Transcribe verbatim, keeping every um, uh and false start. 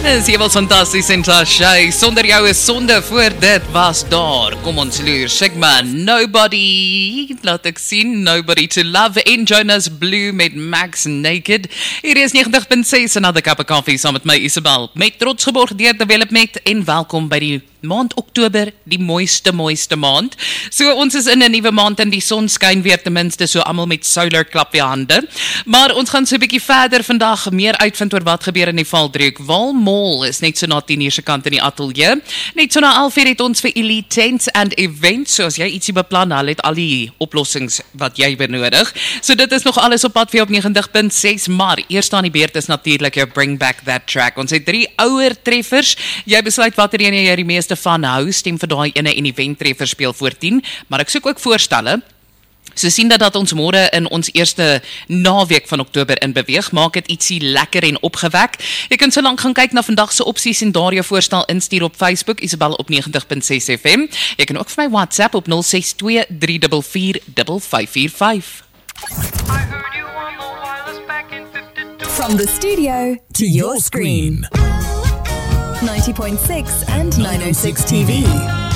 Dis heel fantasties en Tashay. Sonder jou is sonde, voor dit was daar. Kom ons loer, Sigma, Nobody. Laat ek sien, Nobody to Love en Jonas Blue met Max Naked. Hier is negentig punt ses, Another Cup of Coffee, saam met my Isabel. Met trots geborg deur Development en welkom by die maand Oktober, die mooiste, mooiste maand. So ons is in 'n nuwe maand en die son skyn weer ten minste, so almal met solar klapie hande. Maar ons gaan so 'n bietjie verder vandag meer uitvind oor wat gebeur in die Valdriehoek. Walmall is net so na tien uur se kant in die ateljee. Net so na elf uur het ons vir Elite Tents and Events. So as jy ietsie beplan, hulle het al die oplossings wat jy benodig. So dit is nog alles op pad vir op negentig punt ses, maar eers aan die beurt is natuurlik jou Bring Back That Track. Ons het drie ouer treffers. Jy besluit watter een jy die meeste van hou, stem vir daai ene en die wentreffer speel voor tien, maar ek soek ook voorstelle. So sien dat dat ons môre in ons eerste naweek van Oktober in beweeg, maak dit ietsie lekker en opgewek. Jy kan so lank gaan kyk na vandag se opsies en daar jou voorstel instuur op Facebook, Isabel op negentig punt ses F M. Jy kan ook vir my WhatsApp op nul ses twee drie vier vier vyf vyf vier vyf. From the studio to your screen. ninety point six and nine oh six T V.